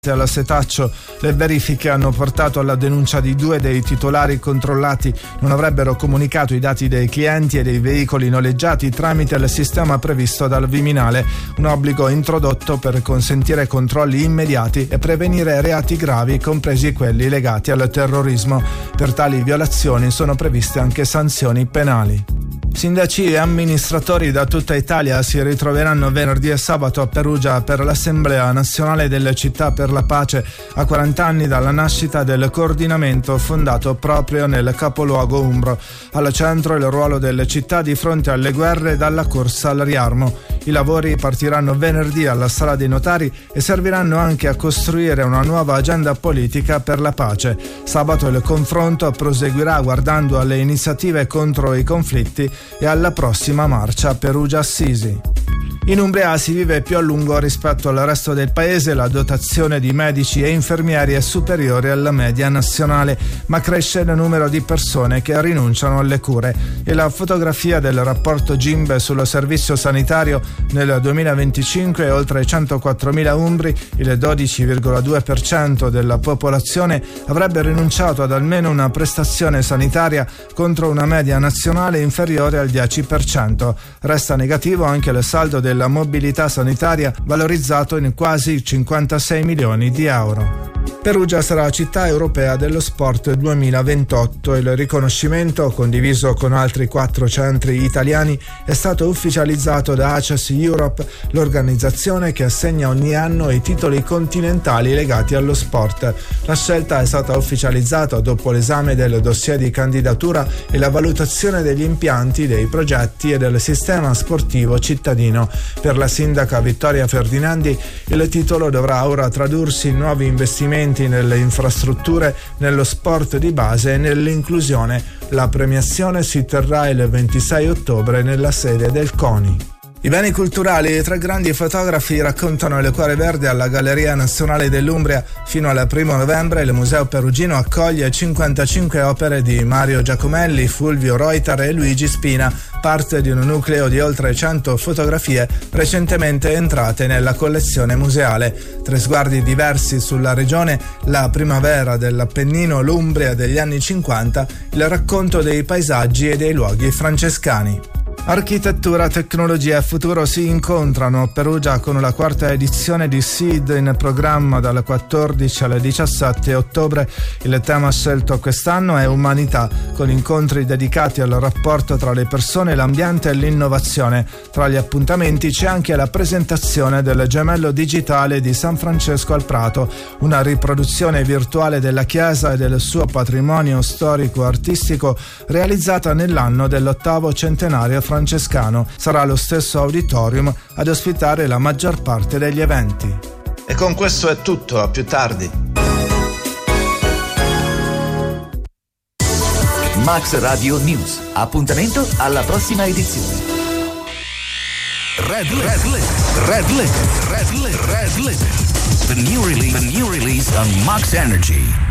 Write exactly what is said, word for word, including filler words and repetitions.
Al setaccio le verifiche hanno portato alla denuncia di due dei titolari controllati. Non avrebbero comunicato i dati dei clienti e dei veicoli noleggiati tramite il sistema previsto dal Viminale, un obbligo introdotto per consentire controlli immediati e prevenire reati gravi, compresi quelli legati al terrorismo. Per tali violazioni sono previste anche sanzioni penali. Sindaci e amministratori da tutta Italia si ritroveranno venerdì e sabato a Perugia per l'Assemblea Nazionale delle Città per la Pace, a quaranta anni dalla nascita del coordinamento fondato proprio nel capoluogo umbro. Al centro il ruolo delle città di fronte alle guerre dalla corsa al riarmo. I lavori partiranno venerdì alla Sala dei Notari e serviranno anche a costruire una nuova agenda politica per la pace. Sabato il confronto proseguirà guardando alle iniziative contro i conflitti e alla prossima marcia Perugia-Assisi. In Umbria si vive più a lungo rispetto al resto del paese, la dotazione di medici e infermieri è superiore alla media nazionale, ma cresce il numero di persone che rinunciano alle cure. E la fotografia del rapporto Gimbe sul servizio sanitario nel duemilaventicinque è oltre centoquattromila umbri, il dodici virgola due per cento della popolazione avrebbe rinunciato ad almeno una prestazione sanitaria contro una media nazionale inferiore al dieci per cento. Resta negativo anche il saldo del della mobilità sanitaria, valorizzato in quasi cinquantasei milioni di euro. Perugia sarà città europea dello sport duemilaventotto. Il riconoscimento, condiviso con altri quattro centri italiani, è stato ufficializzato da Access Europe, l'organizzazione che assegna ogni anno i titoli continentali legati allo sport. La scelta è stata ufficializzata dopo l'esame del dossier di candidatura e la valutazione degli impianti, dei progetti e del sistema sportivo cittadino. Per la sindaca Vittoria Ferdinandi, il titolo dovrà ora tradursi in nuovi investimenti nelle infrastrutture, nello sport di base e nell'inclusione. La premiazione si terrà il ventisei ottobre nella sede del CONI. I beni culturali, i tre grandi fotografi raccontano il cuore verde alla Galleria Nazionale dell'Umbria. Fino al primo novembre il Museo Perugino accoglie cinquantacinque opere di Mario Giacomelli, Fulvio Reuter e Luigi Spina, parte di un nucleo di oltre cento fotografie recentemente entrate nella collezione museale. Tre sguardi diversi sulla regione, la primavera dell'Appennino, l'Umbria degli anni cinquanta, il racconto dei paesaggi e dei luoghi francescani. Architettura, tecnologia e futuro si incontrano a Perugia con la quarta edizione di SEED in programma dal quattordici al diciassette ottobre. Il tema scelto quest'anno è umanità, con incontri dedicati al rapporto tra le persone, l'ambiente e l'innovazione. Tra gli appuntamenti c'è anche la presentazione del gemello digitale di San Francesco al Prato, una riproduzione virtuale della chiesa e del suo patrimonio storico-artistico realizzata nell'anno dell'ottavo centenario francescano. Sarà lo stesso auditorium ad ospitare la maggior parte degli eventi. E con questo è tutto, a più tardi. Max Radio News. Appuntamento alla prossima edizione. Red Red Red Red Red Red Red The new release, the new release on Max Energy.